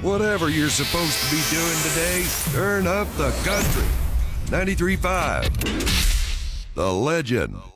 Whatever you're supposed to be doing today, turn up the country. 93.5. The Legend.